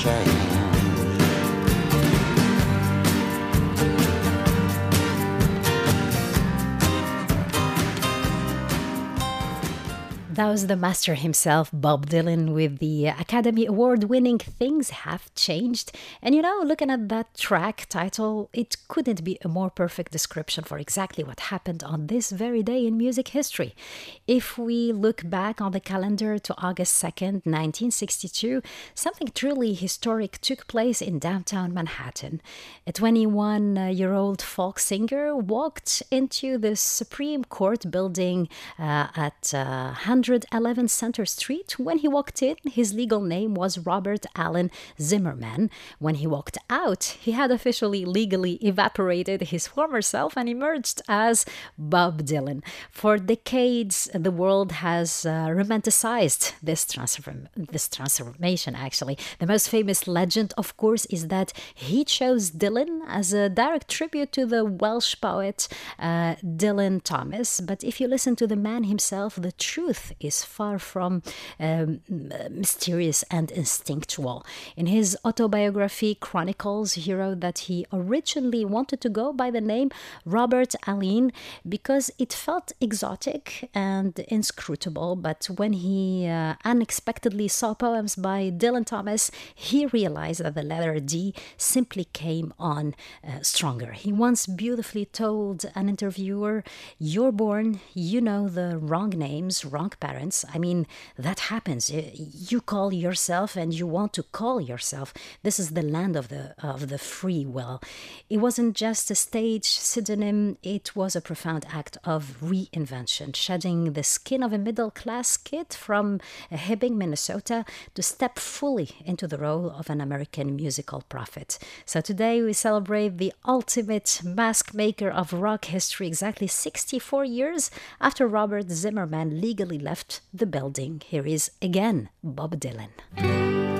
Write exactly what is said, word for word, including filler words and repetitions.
That was the master himself, Bob Dylan, with the Academy Award winning Things Have Changed. And you know, looking at that track title, it couldn't be a more perfect description for exactly what happened on this very day in music history. If we look back on the calendar to August second, nineteen sixty-two, something truly historic took place in downtown Manhattan. A twenty-one-year-old folk singer walked into the Supreme Court building uh, at uh, one hundred eleven Center Street. When he walked in, his legal name was Robert Allen Zimmerman. When he walked out, he had officially legally evaporated his former self and emerged as Bob Dylan. For decades, the world has uh, romanticized this, transform- this transformation, actually. The most famous legend, of course, is that he chose Dylan as a direct tribute to the Welsh poet uh, Dylan Thomas. But if you listen to the man himself, the truth is far from um, mysterious and instinctual. In his autobiography, Chronicles, he wrote that he originally wanted to go by the name Robert Allen because it felt exotic and inscrutable, but when he uh, unexpectedly saw poems by Dylan Thomas, he realized that the letter D simply came on uh, stronger. He once beautifully told an interviewer, "You're born, you know the wrong names, wrong parents. I mean, that happens. You call yourself and you want to call yourself. This is the land of the of the free." Well, it wasn't just a stage pseudonym. It was a profound act of reinvention, shedding the skin of a middle-class kid from Hibbing, Minnesota, to step fully into the role of an American musical prophet. So today we celebrate the ultimate mask maker of rock history, exactly sixty-four years after Robert Zimmerman legally left the building. Here is again Bob Dylan.